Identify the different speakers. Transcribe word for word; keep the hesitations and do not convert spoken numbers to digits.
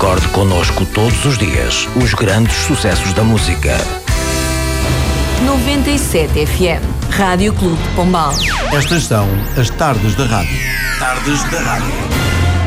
Speaker 1: Recorde connosco todos os dias os grandes sucessos da música.
Speaker 2: noventa e sete F M, Rádio Clube de Pombal.
Speaker 3: Estas são as tardes da rádio.
Speaker 1: Tardes da Rádio.